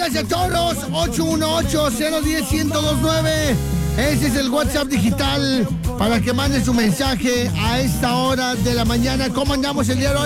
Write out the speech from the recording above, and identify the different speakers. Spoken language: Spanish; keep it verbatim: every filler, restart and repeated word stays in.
Speaker 1: días a todos. ocho uno ocho, cero uno cero, uno cero dos nueve. Ese es el WhatsApp digital para que mande su mensaje a esta hora de la mañana. ¿Cómo andamos el día de hoy?